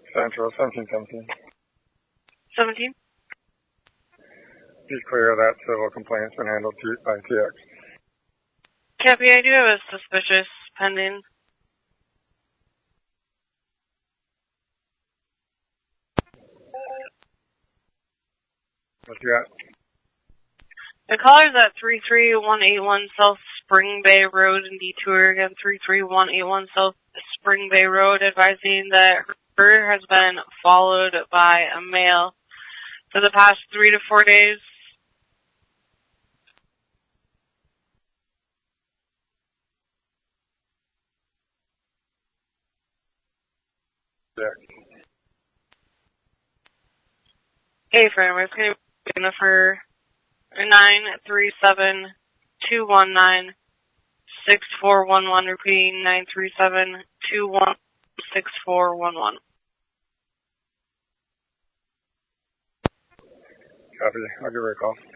Central, 1717. 17? Be clear that civil complaint's been handled by TX. Copy, I do have a suspicious pending. What you got? The caller's at 33181 South Spring Bay Road in Detour. Again, 33181 South Spring Bay Road, advising that her has been followed by a male for the past 3 to 4 days. Yeah. Hey, friend, it's going to be for 937-219-6411, repeating 937-219-6411. Copy. I'll give her a call.